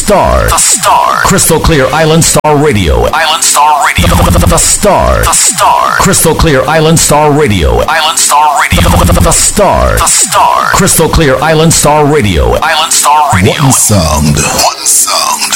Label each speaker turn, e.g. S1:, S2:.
S1: Star. The Star. Crystal Clear Island Star Radio. Island Star Radio. The Star. The Star. Crystal Clear Island Star Radio. Island Star Radio. The Star. The Star. Crystal Clear Island Star Radio. Island Star Radio.
S2: One sound.